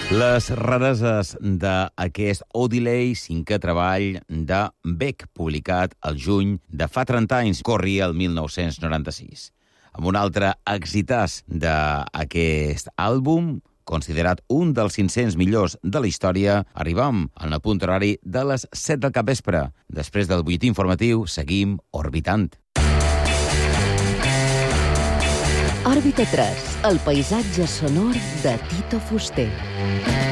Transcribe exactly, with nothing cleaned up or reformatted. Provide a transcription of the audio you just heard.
Les rareses d'aquest Odelay, cinquè treball de Beck, publicat el juny de fa trenta anys, corria el mil nou-cents noranta-sis. Amb un altre exitàs d'aquest àlbum, considerat un dels cinc-cents millors de la història, arribam al punt horari de les set del capvespre. Després del butlletí informatiu, seguim orbitant. Òrbita tres, el paisatge sonor de Tito Fuster.